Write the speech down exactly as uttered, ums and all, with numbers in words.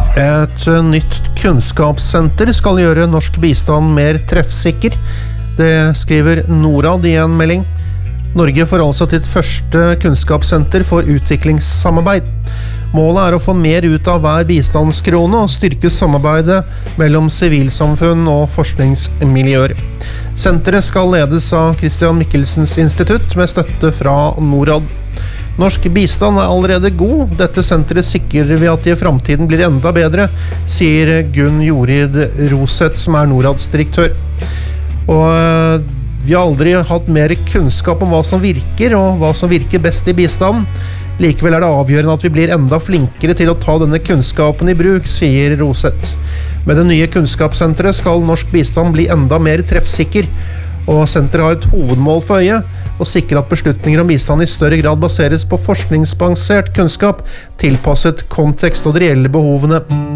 Et nytt kunnskapssenter skal gjøre norsk bistand mer treffsikker. Det skriver Norad i en melding. Norge får altså sitt første kunnskapssenter for utviklingssamarbeid. Målet er å få mer ut av hver bistandskrone og styrke samarbeidet mellom sivilsamfunn og forskningsmiljøer. Senteret skal ledes av Christian Michelsens institutt med støtte fra Norad. Norsk bistand er allerede god. Dette senteret sikrer vi at det i fremtiden blir enda bedre, sier Gunn Jorid Roseth, som er Norads direktør. Og vi har aldri hatt mer kunnskap om hva som virker, og hva som virker best i bistanden. Likevel er det avgjørende at vi blir enda flinkere til å ta denne kunnskapen i bruk, sier Roseth. Med det nye kunnskapssenteret skal norsk bistand bli enda mer treffsikker, og senteret har et hovedmål for øye, å sikre at beslutninger om bistand i større grad baseres på forskningsbasert kunnskap, tilpasset kontekst og de reelle behovene.